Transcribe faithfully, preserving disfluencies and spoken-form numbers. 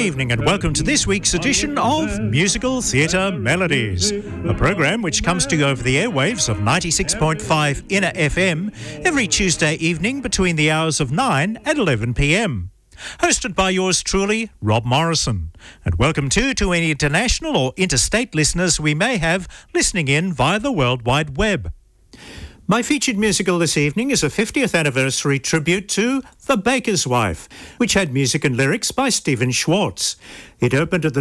evening and welcome to this week's edition of Musical Theatre Melodies, a program which comes to you over the airwaves of ninety-six point five Inner F M every Tuesday evening between the hours of nine and eleven p m. Hosted by yours truly, Rob Morrison. And welcome too to any international or interstate listeners we may have listening in via the World Wide Web. My featured musical this evening is a fiftieth anniversary tribute to The Baker's Wife, which had music and lyrics by Stephen Schwartz. It opened at the